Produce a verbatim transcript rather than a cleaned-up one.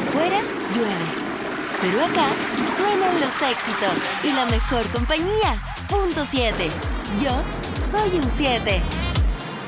Afuera llueve, pero acá suenan los éxitos y la mejor compañía. Punto siete. Yo soy un siete.